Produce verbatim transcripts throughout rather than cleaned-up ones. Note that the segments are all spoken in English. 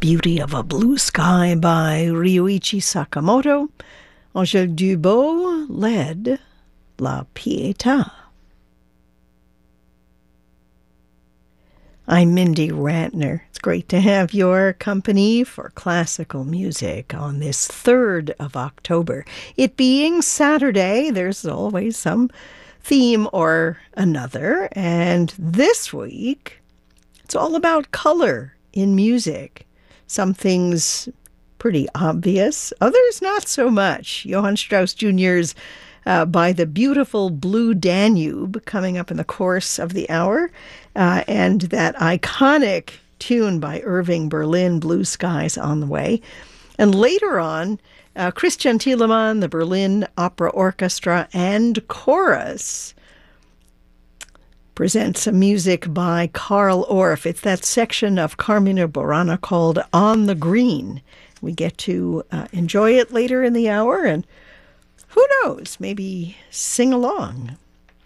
Beauty of a Blue Sky by Ryuichi Sakamoto. Angèle Dubot led La Pietà. I'm Mindy Rantner. It's great to have your company for classical music on this third of October. It being Saturday, there's always some theme or another, and this week it's all about color in music. Some things pretty obvious, others not so much. Johann Strauss Junior's uh, By the Beautiful Blue Danube coming up in the course of the hour, uh, and that iconic tune by Irving Berlin, Blue Skies, on the way. And later on, uh, Christian Thielemann, the Berlin Opera Orchestra and Chorus present some music by Carl Orff. It's that section of Carmina Burana called On the Green. We get to uh, enjoy it later in the hour, and who knows, maybe sing along.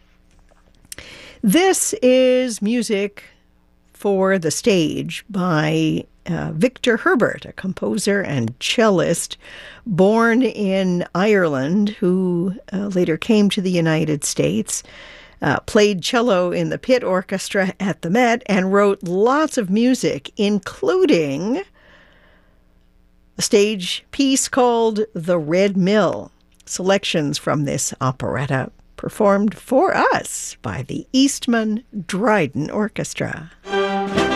This is music for the stage by uh, Victor Herbert, a composer and cellist born in Ireland who uh, later came to the United States. Uh, played cello in the Pit Orchestra at the Met and wrote lots of music, including a stage piece called The Red Mill. Selections from this operetta performed for us by the Eastman Dryden Orchestra.